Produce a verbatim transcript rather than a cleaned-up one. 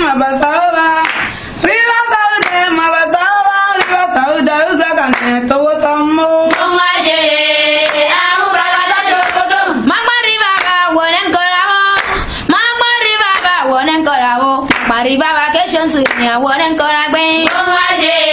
mabasaba. Riba saude mabasaba. Riba saude ugra kane to samo. Ongaje amu bragada chokoto. Magma riba ba wonen korabo. Magma riba ba wonen korabo. Mariba vacation sunya wonen koragbe. Ongaje